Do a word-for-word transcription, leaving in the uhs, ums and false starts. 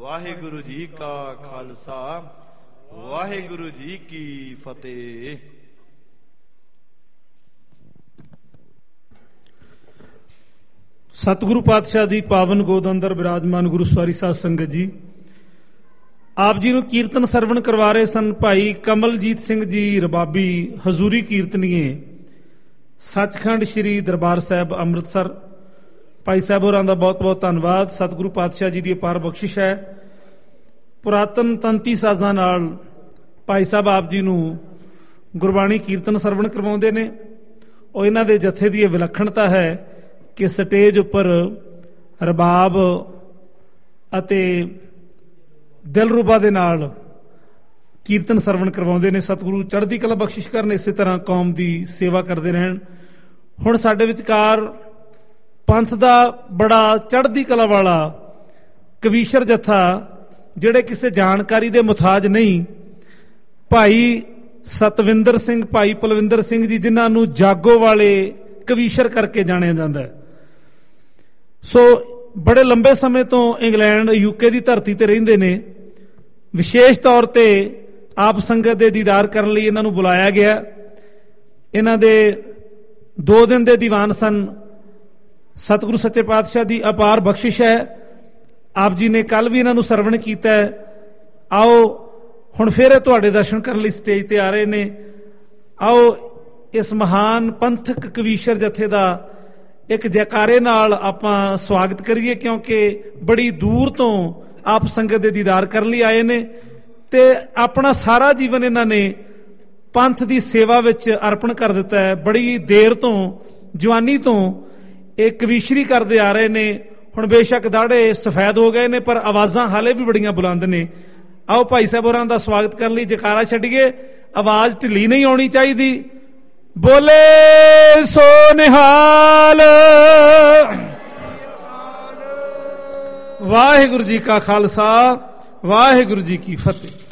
ਵਾਹਿਗੁਰੂ ਜੀ ਕਾ ਖਾਲਸਾ, ਵਾਹਿਗੁਰੂ ਜੀ ਕੀ ਫਤਿਹ। ਸਤਿਗੁਰੂ ਪਾਤਸ਼ਾਹ ਦੀ ਪਾਵਨ ਗੋਦ ਅੰਦਰ ਬਿਰਾਜਮਾਨ ਗੁਰੂ ਸਵਾਰੀ ਸਾਧ ਸੰਗਤ ਜੀ, ਆਪ ਜੀ ਨੂੰ ਕੀਰਤਨ ਸਰਵਣ ਕਰਵਾ ਰਹੇ ਸਨ ਭਾਈ ਕਮਲਜੀਤ ਸਿੰਘ ਜੀ ਰਬਾਬੀ, ਹਜ਼ੂਰੀ ਕੀਰਤਨੀਏ, ਸੱਚਖੰਡ ਸ੍ਰੀ ਦਰਬਾਰ ਸਾਹਿਬ ਅੰਮ੍ਰਿਤਸਰ। ਭਾਈ ਸਾਹਿਬ ਹੋਰਾਂ ਦਾ ਬਹੁਤ ਬਹੁਤ ਧੰਨਵਾਦ। ਸਤਿਗੁਰੂ ਪਾਤਸ਼ਾਹ ਜੀ ਦੀ ਅਪਾਰ ਬਖਸ਼ਿਸ਼ ਹੈ। ਪੁਰਾਤਨ ਤੰਤੀ ਸਾਜ਼ਾਂ ਨਾਲ ਭਾਈ ਸਾਹਿਬ ਆਪ ਜੀ ਨੂੰ ਗੁਰਬਾਣੀ ਕੀਰਤਨ ਸਰਵਣ ਕਰਵਾਉਂਦੇ ਨੇ। ਉਹ ਇਹਨਾਂ ਦੇ ਜਥੇ ਦੀ ਇਹ ਵਿਲੱਖਣਤਾ ਹੈ ਕਿ ਸਟੇਜ ਉੱਪਰ ਰਬਾਬ ਅਤੇ ਦਿਲਰੂਬਾ ਦੇ ਨਾਲ ਕੀਰਤਨ ਸਰਵਣ ਕਰਵਾਉਂਦੇ ਨੇ। ਸਤਿਗੁਰੂ ਚੜ੍ਹਦੀ ਕਲਾ ਬਖਸ਼ਿਸ਼ ਕਰਨ, ਇਸੇ ਤਰ੍ਹਾਂ ਕੌਮ ਦੀ ਸੇਵਾ ਕਰਦੇ ਰਹਿਣ। ਹੁਣ ਸਾਡੇ ਵਿਚਕਾਰ ਪੰਥ ਦਾ ਬੜਾ ਚੜ੍ਹਦੀ ਕਲਾ ਵਾਲਾ ਕਵੀਸ਼ਰ ਜਥਾ, ਜਿਹੜੇ ਕਿਸੇ ਜਾਣਕਾਰੀ ਦੇ ਮੁਤਾਜ ਨਹੀਂ, ਭਾਈ ਸਤਵਿੰਦਰ ਸਿੰਘ, ਭਾਈ ਪਲਵਿੰਦਰ ਸਿੰਘ ਜੀ, ਜਿਨ੍ਹਾਂ ਨੂੰ ਜਾਗੋ ਵਾਲੇ ਕਵੀਸ਼ਰ ਕਰਕੇ ਜਾਣਿਆ ਜਾਂਦਾ ਹੈ। ਸੋ ਬੜੇ ਲੰਬੇ ਸਮੇਂ ਤੋਂ ਇੰਗਲੈਂਡ, ਯੂਕੇ ਦੀ ਧਰਤੀ ਤੇ ਰਹਿੰਦੇ ਨੇ। ਵਿਸ਼ੇਸ਼ ਤੌਰ ਤੇ ਆਪ ਸੰਗਤ ਦੇ ਦੀਦਾਰ ਕਰਨ ਲਈ ਇਹਨਾਂ ਨੂੰ ਬੁਲਾਇਆ ਗਿਆ। ਇਹਨਾਂ ਦੇ ਦੋ ਦਿਨ ਦੇ ਦੀਵਾਨ ਸਨ। ਸਤਿਗੁਰੂ ਸੱਚੇ ਪਾਤਸ਼ਾਹ ਦੀ ਅਪਾਰ ਬਖਸ਼ਿਸ਼ ਹੈ। ਆਪ ਜੀ ਨੇ ਕੱਲ ਵੀ ਇਹਨਾਂ ਨੂੰ ਸਰਵਣ ਕੀਤਾ ਹੈ। ਆਓ ਹੁਣ ਫਿਰ ਇਹ ਤੁਹਾਡੇ ਦਰਸ਼ਨ ਕਰਨ ਲਈ ਸਟੇਜ ਤੇ ਆ ਰਹੇ ਨੇ। ਆਓ ਇਸ ਮਹਾਨ ਪੰਥਕ ਕਵੀਸ਼ਰ ਜਥੇ ਦਾ ਇੱਕ ਜੈਕਾਰੇ ਨਾਲ ਆਪਾਂ ਸਵਾਗਤ ਕਰੀਏ, ਕਿਉਂਕਿ ਬੜੀ ਦੂਰ ਤੋਂ ਆਪ ਸੰਗਤ ਦੇ ਦੀਦਾਰ ਕਰਨ ਲਈ ਆਏ ਨੇ ਤੇ ਆਪਣਾ ਸਾਰਾ ਜੀਵਨ ਇਹਨਾਂ ਨੇ ਪੰਥ ਦੀ ਸੇਵਾ ਵਿੱਚ ਅਰਪਣ ਕਰ ਦਿੱਤਾ ਹੈ। ਬੜੀ ਦੇਰ ਤੋਂ, ਜਵਾਨੀ ਤੋਂ ਇਹ ਕਵੀਸ਼ਰੀ ਕਰਦੇ ਆ ਰਹੇ ਨੇ। ਹੁਣ ਬੇਸ਼ੱਕ ਦਾੜੇ ਸਫੈਦ ਹੋ ਗਏ ਨੇ, ਪਰ ਆਵਾਜ਼ਾਂ ਹਾਲੇ ਵੀ ਬੜੀਆਂ ਬੁਲੰਦ ਨੇ। ਆਓ ਭਾਈ ਸਾਹਿਬ ਹੋਰਾਂ ਦਾ ਸਵਾਗਤ ਕਰਨ ਲਈ ਜੈਕਾਰਾ ਛੱਡੀਏ। ਆਵਾਜ਼ ਢਿੱਲੀ ਨਹੀਂ ਆਉਣੀ ਚਾਹੀਦੀ। ਬੋਲੇ ਸੋ ਨਿਹਾਲ। ਵਾਹਿਗੁਰੂ ਜੀ ਕਾ ਖਾਲਸਾ, ਵਾਹਿਗੁਰੂ ਜੀ ਕੀ ਫਤਿਹ।